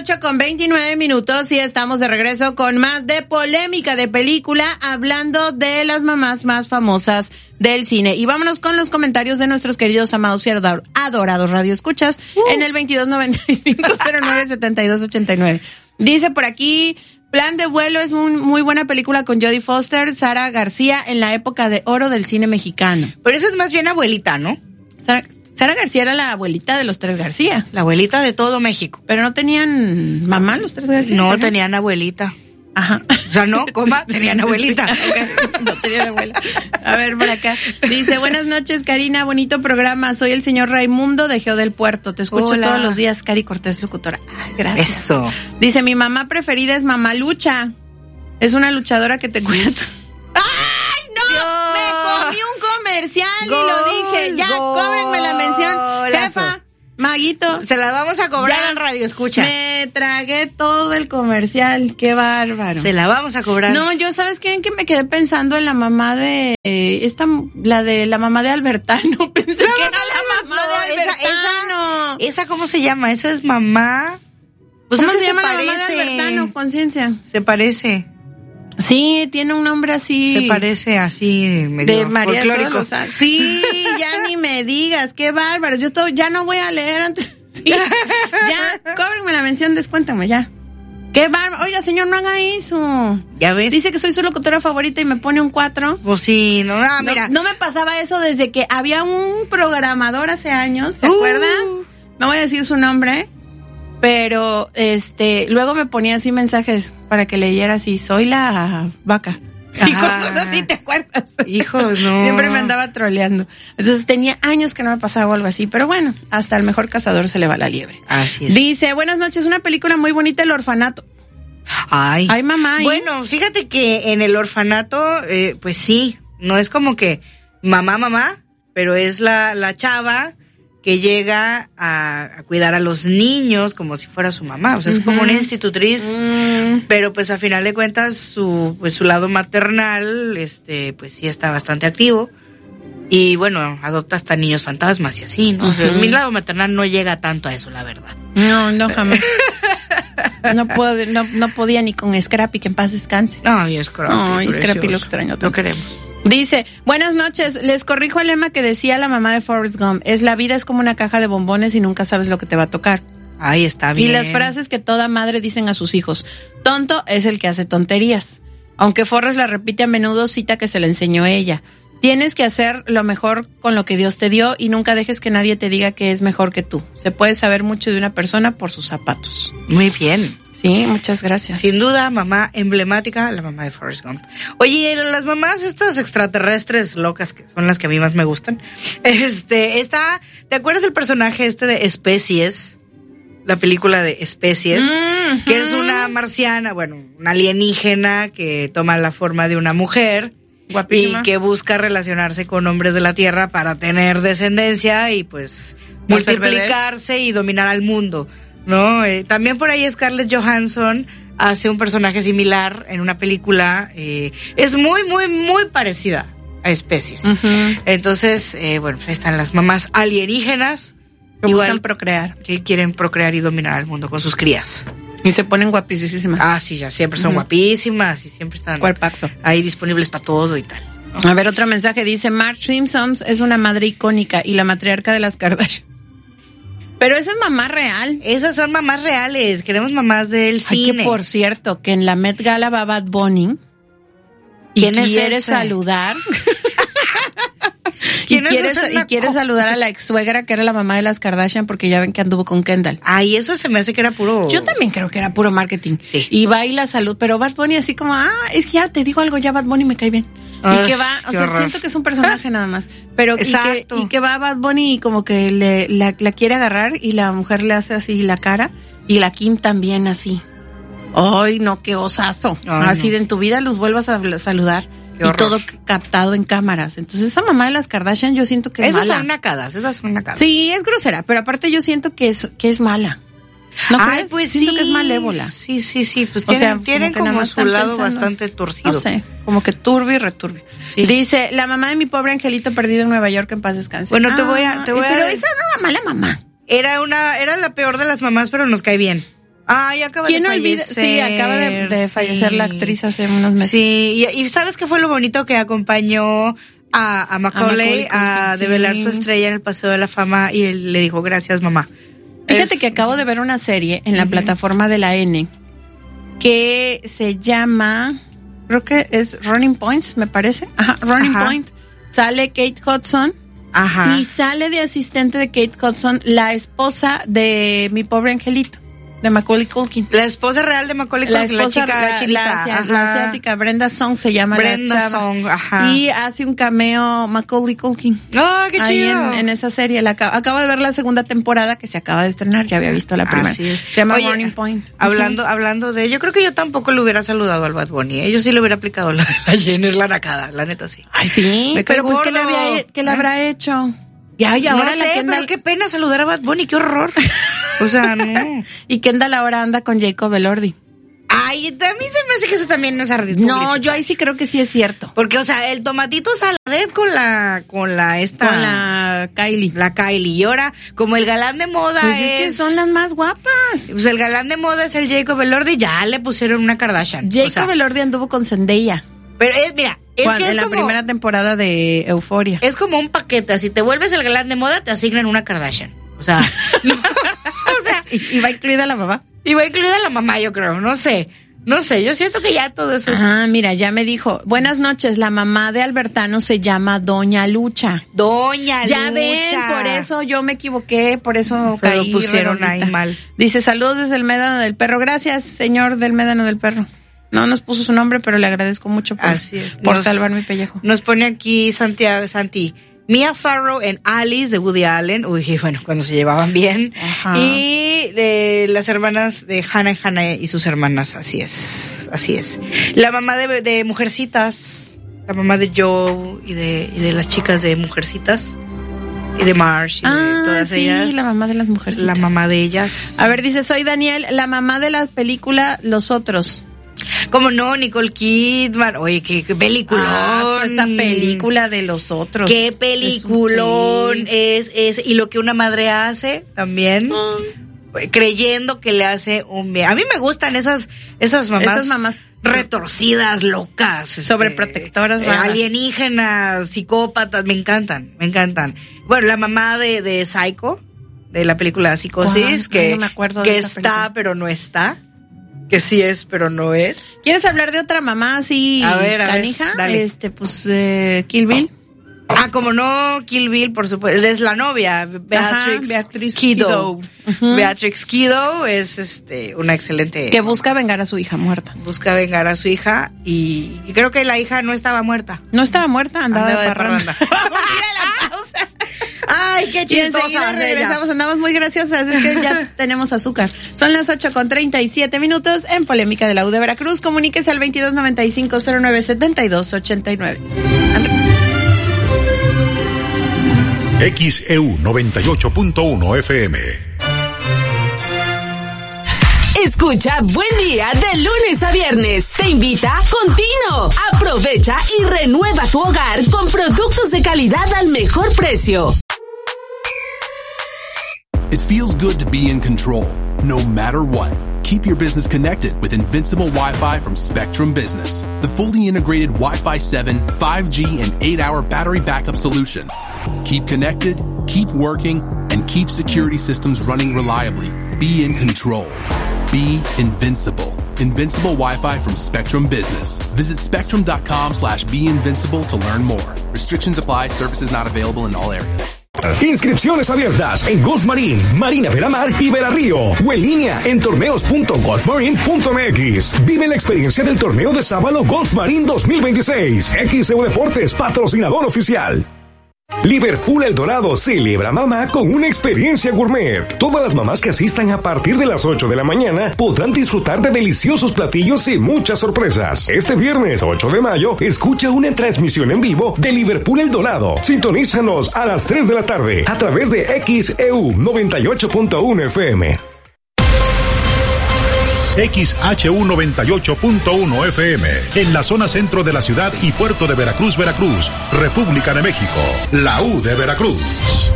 8:29 y estamos de regreso con más de Polémica de Película, hablando de las mamás más famosas del cine. Y vámonos con los comentarios de nuestros queridos, amados y adorados radioescuchas en el 2295-097289. Dice por aquí, Plan de Vuelo es muy buena película con Jodie Foster, Sara García en la época de oro del cine mexicano. Pero eso es más bien abuelita, ¿no? Sara García era la abuelita de los Tres García. La abuelita de todo México. Pero no tenían mamá los Tres García. No, tenían abuelita. Ajá. O sea, no, tenían abuelita. Okay. No tenían abuela. A ver, por acá. Dice, buenas noches, Karina, bonito programa. Soy el señor Raimundo de Geo del Puerto. Te escucho todos los días, Cari Cortés, locutora. Ay, gracias. Eso. Dice, mi mamá preferida es Mamá Lucha. Es una luchadora que te cuida tu... ¡Ay, no! Dios. Me comí un comercial y lo dije. Ya, cóbrenme la mención. Jefa, Maguito. Se la vamos a cobrar en Radio Escucha. Me tragué todo el comercial. Qué bárbaro. Se la vamos a cobrar. No, yo, ¿sabes qué? En que me quedé pensando en la mamá de... la mamá de Albertano. Pensé que era la mamá de Albertano. Esa ¿cómo se llama? Esa es mamá... Pues ¿cómo se llama la mamá de Albertano? Conciencia. Se parece. Sí, tiene un nombre así. Se parece así medio de María folclórico. Sí, ya ni me digas, qué bárbaro. Yo ya no voy a leer antes. Sí, ya, cóbrenme la mención, descuéntame ya. Qué bárbaro. Oiga, señor, no haga eso. Ya ves. Dice que soy su locutora favorita y me pone un 4. Pues sí, mira. No me pasaba eso desde que había un programador hace años, ¿se acuerdan? No voy a decir su nombre. Pero, luego me ponía así mensajes para que leyera así, soy la vaca. Y cosas así, ¿te acuerdas? Hijos, no. Siempre me andaba troleando. Entonces tenía años que no me pasaba algo así. Pero bueno, hasta el mejor cazador se le va la liebre. Así es. Dice, buenas noches, una película muy bonita, El Orfanato. Ay, mamá. Bueno, fíjate que en El Orfanato, pues sí, no es como que mamá, pero es la chava que llega a cuidar a los niños como si fuera su mamá, o sea, es como una institutriz, pero pues a final de cuentas su lado maternal, pues sí está bastante activo, y bueno, adopta hasta niños fantasmas y así, ¿no? O sea, mi lado maternal no llega tanto a eso, la verdad. No, jamás. No podía ni con Scrappy, que en paz descanse. Ay, Scrappy. Ay, Scrappy lo extraño. Lo queremos. Dice, buenas noches, les corrijo el lema que decía la mamá de Forrest Gump, la vida es como una caja de bombones y nunca sabes lo que te va a tocar. Ay, está bien. Y las frases que toda madre dicen a sus hijos, tonto es el que hace tonterías. Aunque Forrest la repite a menudo, cita que se la enseñó ella. Tienes que hacer lo mejor con lo que Dios te dio y nunca dejes que nadie te diga que es mejor que tú. Se puede saber mucho de una persona por sus zapatos. Muy bien. Sí, muchas gracias. Sin duda, mamá emblemática, la mamá de Forrest Gump. Oye, las mamás estas extraterrestres locas, que son las que a mí más me gustan, ¿te acuerdas del personaje de Especies? La película de Especies, que es una marciana, bueno, una alienígena que toma la forma de una mujer. Guapísima. Y que busca relacionarse con hombres de la Tierra para tener descendencia y pues multiplicarse y dominar al mundo, ¿no? También por ahí Scarlett Johansson hace un personaje similar en una película, es muy, muy, muy parecida a Especies. Entonces, bueno, ahí están las mamás alienígenas que buscan procrear. Que quieren procrear y dominar al mundo con sus crías. Y se ponen guapísimas. Ah, sí, ya siempre son guapísimas y siempre están cuerpaxo ahí disponibles para todo y tal, ¿no? A ver, otro mensaje dice, Marge Simpson es una madre icónica y la matriarca de las Kardashian. Pero esa es mamá real. Esas son mamás reales, queremos mamás del cine. Que por cierto, que en la Met Gala va Bad Bunny. ¿Quién es quiere ese? saludar. Y quiere saludar a la ex suegra que era la mamá de las Kardashian porque ya ven que anduvo con Kendall. Ay, eso se me hace que era puro... Yo también creo que era puro marketing. Sí. Y va y la salud, pero Bad Bunny así como, es que ya te digo algo, ya Bad Bunny me cae bien. Y que va, o sea, horror. Siento que es un personaje nada más. Pero y que va Bad Bunny y como que la quiere agarrar y la mujer le hace así la cara y la Kim también así. Ay, no, qué osazo. Ay, así no. de en tu vida los vuelvas a saludar. Y todo captado en cámaras. Entonces esa mamá de las Kardashian yo siento que es mala. Esas son nacadas. Sí, es grosera, pero aparte yo siento que es mala. ¿No crees? Pues siento sí. que es malévola. Sí, pues como tienen que como nada más su lado pensando, bastante torcido. No sé, como que turbio y returbio. Sí. Dice, la mamá de mi pobre angelito perdido en Nueva York, en paz descanse. Bueno, te voy a pero esa era una mala mamá. Era la peor de las mamás, pero nos cae bien. Ay, acaba de fallecer. Sí, acaba de fallecer la actriz hace unos meses. Sí, y ¿sabes qué fue lo bonito? Que acompañó a Macaulay a develar su estrella en el Paseo de la Fama y él le dijo, gracias, mamá. Fíjate que acabo de ver una serie en la plataforma de la N que se llama, creo que es Running Points, me parece. Running Point. Sale Kate Hudson. Y sale de asistente de Kate Hudson la esposa de Mi Pobre Angelito, de Macaulay Culkin. La esposa real de Macaulay Culkin, la asiática, Brenda Song se llama. Brenda Song, Y hace un cameo Macaulay Culkin. ¡Oh, qué chido! Ahí en esa serie. Acabo de ver la segunda temporada que se acaba de estrenar, ya había visto la primera. Así es. Se llama Running Point. Hablando de, yo creo que yo tampoco le hubiera saludado al Bad Bunny, Yo sí le hubiera aplicado la Jenner, la nacada, la neta sí. Ay, sí. Pero pues, ¿qué le habrá hecho? Y ahora no sé, pero qué pena saludar a Bad Bunny, qué horror. O sea, no. Y Kendall ahora anda con Jacob Elordi. Ay, a mí se me hace que eso también es ardid. No, yo ahí sí creo que sí es cierto. Porque, o sea, el tomatito Saladet con la Kylie. La Kylie. Y ahora, como el galán de moda pues es que son las más guapas. Pues el galán de moda es el Jacob Elordi, ya le pusieron una Kardashian. Jacob Elordi anduvo con Zendaya. Pero mira, que en la primera temporada de Euphoria. Es como un paquete, si te vuelves el galán de moda, te asignan una Kardashian. O sea, ¿Y va incluida la mamá? Y va incluida la mamá, yo creo, no sé, yo siento que ya todo eso es... mira, ya me dijo, buenas noches, la mamá de Albertano se llama Doña Lucha. Ya ven, por eso yo me equivoqué, por eso caí. Lo pusieron ahí mal. Dice, saludos desde el Médano del Perro, gracias, señor del Médano del Perro. No nos puso su nombre, pero le agradezco mucho por salvar mi pellejo. Nos pone aquí Santi, Mia Farrow en Alice de Woody Allen, bueno, cuando se llevaban bien. Y las hermanas de Hannah y sus hermanas, así es. La mamá de Mujercitas, la mamá de Joe y de las chicas de Mujercitas. Y de Marsh y de todas ellas. Sí, la mamá de las Mujercitas. La mamá de ellas. A ver, dice, soy Daniel, la mamá de la película Los Otros. ¿Cómo no? Nicole Kidman. Oye, qué peliculón. Esa película de Los Otros. Qué peliculón es. Y lo que una madre hace también, creyendo que le hace un bien. A mí me gustan esas mamás retorcidas, locas. Sobreprotectoras. Alienígenas, psicópatas. Me encantan. Bueno, la mamá de Psycho, de la película Psicosis, no me acuerdo que está, pero no está. Que sí es, pero no es. ¿Quieres hablar de otra mamá así canija? A ver, dale. Kill Bill. Como no, Kill Bill, por supuesto. Es la novia, Beatrix Kiddo. Beatrix Kiddo es una excelente... Que busca vengar a su hija muerta. Y creo que la hija no estaba muerta. No estaba muerta, andaba de parranda. Mira la pausa. Ay, qué chistosa. Y enseguida regresamos, andamos muy graciosas, es que ya tenemos azúcar. Son las 8:37 en Polémica de la U de Veracruz. Comuníquese al 2295-097289. XEU 98.1 FM. Escucha Buen Día de lunes a viernes. Te invita Contino. Aprovecha y renueva tu hogar con productos de calidad al mejor precio. It feels good to be in control, no matter what. Keep your business connected with Invincible Wi-Fi from Spectrum Business, the fully integrated Wi-Fi 7, 5G, and 8-hour battery backup solution. Keep connected, keep working, and keep security systems running reliably. Be in control. Be invincible. Invincible Wi-Fi from Spectrum Business. Visit spectrum.com/beinvincible to learn more. Restrictions apply. Services not available in all areas. Inscripciones abiertas en Golf Marín, Marina Veramar y Verarrío. O en línea en torneos.golfmarine.mx. Vive la experiencia del torneo de Sábalo Golf Marín 2026. XEU Deportes, patrocinador oficial. Liverpool El Dorado celebra mamá con una experiencia gourmet. Todas las mamás que asistan a partir de las 8 de la mañana podrán disfrutar de deliciosos platillos y muchas sorpresas. Este viernes 8 de mayo, escucha una transmisión en vivo de Liverpool El Dorado. Sintonízanos a las 3 de la tarde a través de XEU 98.1 FM. XHU 98.1 FM, en la zona centro de la ciudad y puerto de Veracruz, República de México, la U de Veracruz.